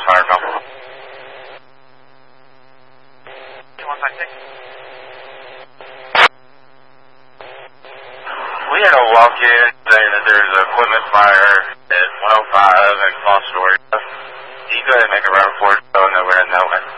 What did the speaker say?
fire call. 2156. We had a walk-in saying that there's an equipment fire at 105 at Foster. Can you go ahead and make a run for it so that we're in that way?